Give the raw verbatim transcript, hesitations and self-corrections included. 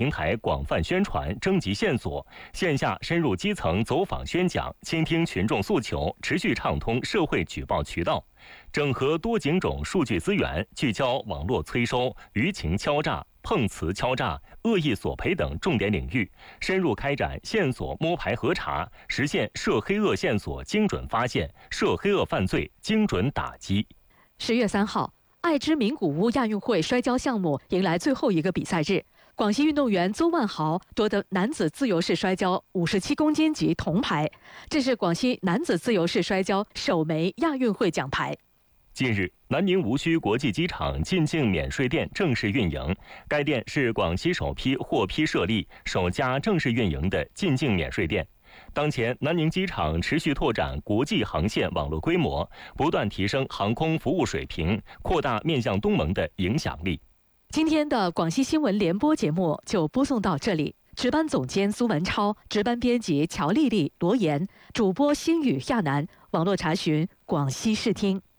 平台广泛宣传，征集线索；线下深入基层走访宣讲，倾听群众诉求，持续畅通社会举报渠道。整合多警种数据资源，聚焦网络催收、舆情敲诈、碰瓷敲诈、恶意索赔等重点领域，深入开展线索摸排核查，实现涉黑恶线索精准发现、涉黑恶犯罪精准打击。 十月三号，爱知名古屋亚运会摔跤项目迎来最后一个比赛日，广西运动员邹万豪夺得男子自由式摔跤五十七公斤级铜牌，这是广西男子自由式摔跤首枚亚运会奖牌。 近日，南宁无锡国际机场进境免税店正式运营。该店是广西首批获批设立、首家正式运营的进境免税店。当前，南宁机场持续拓展国际航线网络规模，不断提升航空服务水平，扩大面向东盟的影响力。 今天的广西新闻联播节目就播送到这里。值班总监苏文超，值班编辑乔丽丽、罗岩，主播星宇、亚楠，网络查询广西视听。